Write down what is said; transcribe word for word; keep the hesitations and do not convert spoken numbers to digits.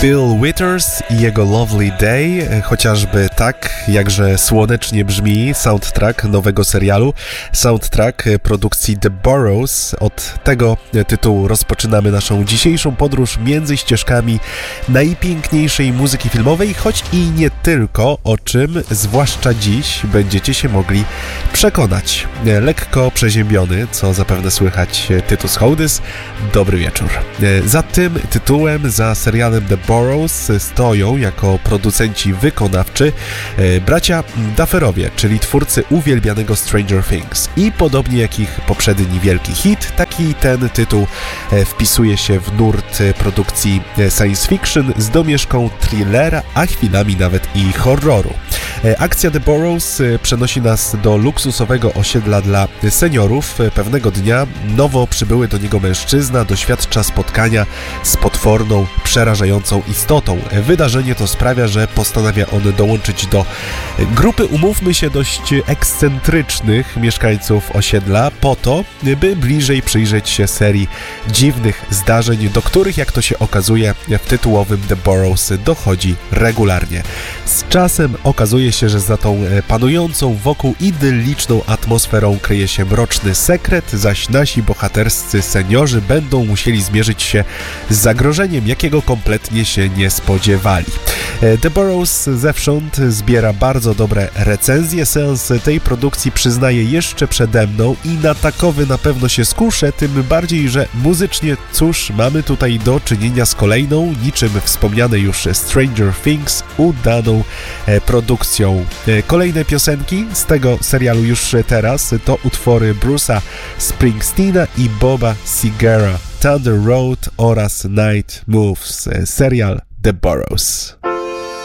Bill Withers i jego Lovely Day, chociażby tak, jakże słonecznie brzmi soundtrack nowego serialu, soundtrack produkcji The Burrows. Od tego tytułu rozpoczynamy naszą dzisiejszą podróż między ścieżkami najpiękniejszej muzyki filmowej, choć i nie tylko, o czym zwłaszcza dziś będziecie się mogli przekonać. Lekko przeziębiony, co zapewne słychać, Tytus Hołdys. Dobry wieczór. Za tym tytułem, za serialem The Burrows stoją jako producenci wykonawczy bracia Dufferowie, czyli twórcy uwielbianego Stranger Things. I podobnie jak ich poprzedni wielki hit, taki ten tytuł wpisuje się w nurt produkcji science fiction z domieszką thrillera, a chwilami nawet i horroru. Akcja The Burrows przenosi nas do luksusowego osiedla dla seniorów. Pewnego dnia nowo przybyły do niego mężczyzna doświadcza spotkania z potworną, przerażającą istotą. Wydarzenie to sprawia, że postanawia on dołączyć do grupy, umówmy się, dość ekscentrycznych mieszkańców osiedla po to, by bliżej przyjrzeć się serii dziwnych zdarzeń, do których, jak to się okazuje, w tytułowym The Burrows dochodzi regularnie. Z czasem okazuje się, że za tą panującą wokół idylliczną atmosferą kryje się mroczny sekret, zaś nasi bohaterscy seniorzy będą musieli zmierzyć się z zagrożeniem, jakiego kompletnie się nie spodziewali. The Burrows zewsząd zbiera bardzo dobre recenzje. Seans tej produkcji przyznaję jeszcze przede mną i na takowy na pewno się skuszę, tym bardziej, że muzycznie, cóż, mamy tutaj do czynienia z kolejną, niczym wspomniane już Stranger Things, udaną produkcją. Kolejne piosenki z tego serialu już teraz to utwory Bruce'a Springsteena i Boba Segura, Thunder Road oraz Night Moves, serial The Burrows.